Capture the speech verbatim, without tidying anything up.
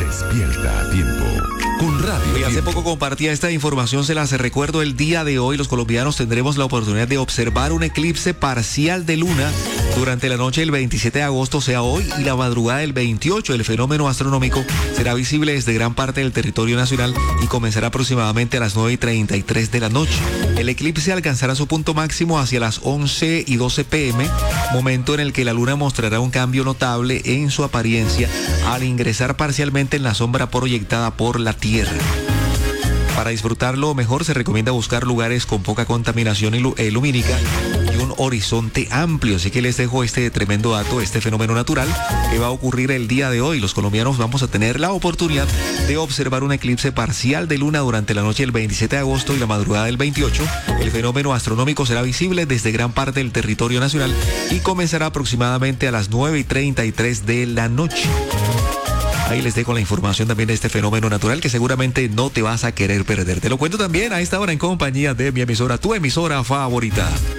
Despierta a tiempo con Radio Y hace Tiempo. poco compartía esta información, se las recuerdo. El día de hoy los colombianos tendremos la oportunidad de observar un eclipse parcial de luna durante la noche del veintisiete de agosto, o sea hoy, y la madrugada del veintiocho. El fenómeno astronómico será visible desde gran parte del territorio nacional y comenzará aproximadamente a las nueve y treinta y tres de la noche. El eclipse alcanzará su punto máximo hacia las once y doce pm, momento en el que la luna mostrará un cambio notable en su apariencia al ingresar parcialmente en la sombra proyectada por la Tierra. Para disfrutarlo mejor se recomienda buscar lugares con poca contaminación ilu- eh, lumínica y un horizonte amplio. Así que les dejo este tremendo dato, este fenómeno natural que va a ocurrir el día de hoy. Los colombianos vamos a tener la oportunidad de observar un eclipse parcial de luna durante la noche del veintisiete de agosto y la madrugada del veintiocho. El fenómeno astronómico será visible desde gran parte del territorio nacional y comenzará aproximadamente a las nueve y treinta y tres de la noche. Ahí les dejo la información también de este fenómeno natural que seguramente no te vas a querer perder. Te lo cuento también a esta hora en compañía de mi emisora, tu emisora favorita.